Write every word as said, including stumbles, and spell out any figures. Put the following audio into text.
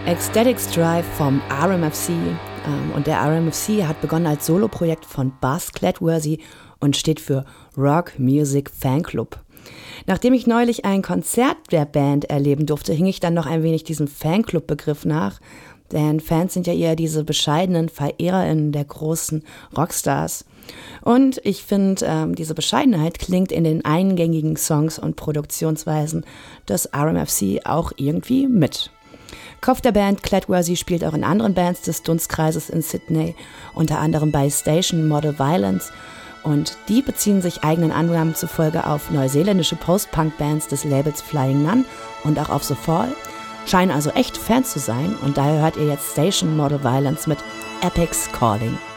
Ecstatics Drive vom R M F C. Ähm, und der R M F C hat begonnen als Soloprojekt von Buzz Clatworthy und steht für Rock Music Fanclub. Nachdem ich neulich ein Konzert der Band erleben durfte, hing ich dann noch ein wenig diesem Fanclub-Begriff nach. Denn Fans sind ja eher diese bescheidenen VerehrerInnen der großen Rockstars. Und ich finde, ähm, diese Bescheidenheit klingt in den eingängigen Songs und Produktionsweisen des R M F C auch irgendwie mit. Kopf der Band Clatworthy spielt auch in anderen Bands des Dunstkreises in Sydney, unter anderem bei Station Model Violence. Und die beziehen sich eigenen Angaben zufolge auf neuseeländische Post-Punk-Bands des Labels Flying Nun und auch auf The Fall, scheinen also echt Fans zu sein. Und daher hört ihr jetzt Station Model Violence mit Epic's Calling.